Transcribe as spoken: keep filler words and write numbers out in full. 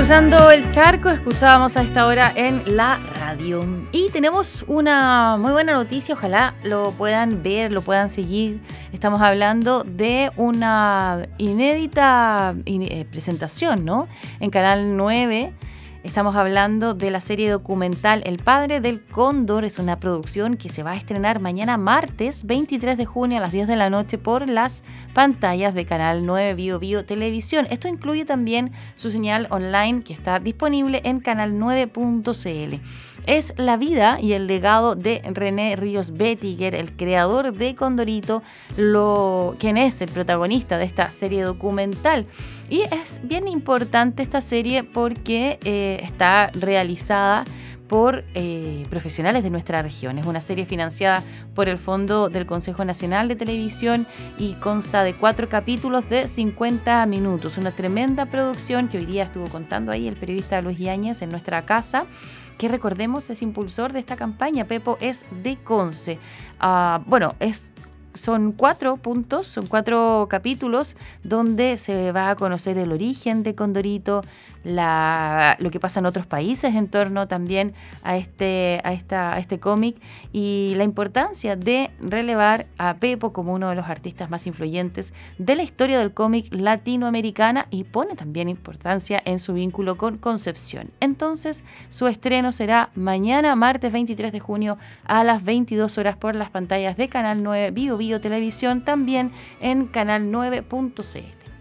Cruzando el charco, escuchábamos a esta hora en la radio. Y tenemos una muy buena noticia, ojalá lo puedan ver, lo puedan seguir. Estamos hablando de una inédita eh, presentación, ¿no? En Canal nueve. Estamos hablando de la serie documental El Padre del Cóndor. Es una producción que se va a estrenar mañana martes veintitrés de junio a las diez de la noche por las pantallas de Canal nueve Bio Bio Televisión. Esto incluye también su señal online que está disponible en canal nueve punto c l. Es la vida y el legado de René Ríos Bettiger, el creador de Condorito, lo, quien es el protagonista de esta serie documental. Y es bien importante esta serie porque eh, está realizada por eh, profesionales de nuestra región. Es una serie financiada por el Fondo del Consejo Nacional de Televisión y consta de cuatro capítulos de cincuenta minutos. Una tremenda producción que hoy día estuvo contando ahí el periodista Luis Yáñez en nuestra casa, que recordemos es impulsor de esta campaña. Pepo es de Conce. Uh, bueno, es... Son cuatro puntos, son cuatro capítulos donde se va a conocer el origen de Condorito, la, lo que pasa en otros países en torno también a este, a esta, a este cómic y la importancia de relevar a Pepo como uno de los artistas más influyentes de la historia del cómic latinoamericana y pone también importancia en su vínculo con Concepción. Entonces, su estreno será mañana, martes veintitrés de junio a las veintidós horas por las pantallas de Canal nueve Bio Bio Televisión, también en canal nueve punto c l.